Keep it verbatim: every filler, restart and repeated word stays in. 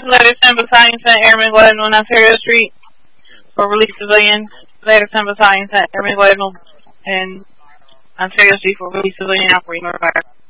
letter ten Battalion, Saint Airman Gladden on Ontario Street for release civilian. Letter ten Battalion, Saint Airman Gladden and Ontario Street for release civilian operating fire.